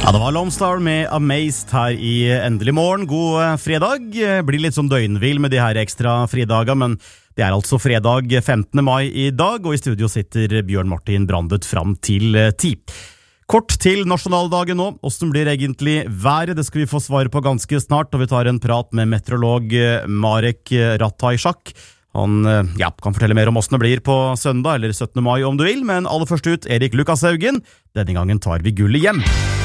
Ja, det var Lomstar med Amazed her i Endelig morgen. God fredag. Blir litt sånn døgnvill med de her ekstra fridager, men det er altså fredag 15. mai i dag, og i studio sitter Bjørn Martin Brandet fram til 10. Kort til nasjonaldagen nå. Hvordan blir egentlig været? Det skal vi få svare på ganske snart, og vi tar en prat med meteorolog Marek Ratajczak. Han kan fortelle mer om hvordan det blir på søndag, eller 17. mai om du vil, men aller først ut, Erik Lukashaugen. Denne gangen tar vi gullet hjem.